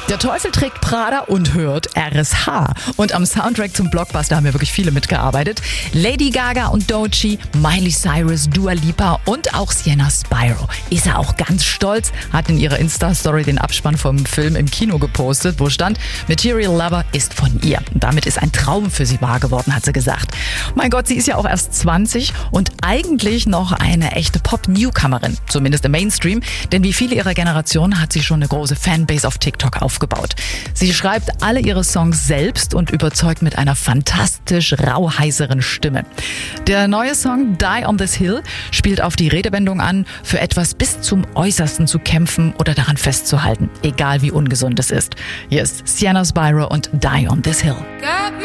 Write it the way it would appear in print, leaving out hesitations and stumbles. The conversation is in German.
Der Teufel trägt Prada und hört RSH. Und am Soundtrack zum Blockbuster haben ja wirklich viele mitgearbeitet. Lady Gaga und Doechii, Miley Cyrus, Dua Lipa und auch Sienna Spyro. Ist er auch ganz stolz, hat in ihrer Insta-Story den Abspann vom Film im Kino gepostet, wo stand, Material Lover ist von ihr. Und damit ist ein Traum für sie wahr geworden, hat sie gesagt. Mein Gott, sie ist ja auch erst 20 und eigentlich noch eine echte Pop-Newcomerin, zumindest im Mainstream. Denn wie viele ihrer Generation hat sie schon eine große Fanbase auf TikTok aufgebaut. Sie schreibt alle ihre Songs selbst und überzeugt mit einer fantastisch rauheißeren Stimme. Der neue Song Die on This Hill spielt auf die Redewendung an, für etwas bis zum Äußersten zu kämpfen oder daran festzuhalten, egal wie ungesund es ist. Hier ist Sienna Spyro und Die on This Hill.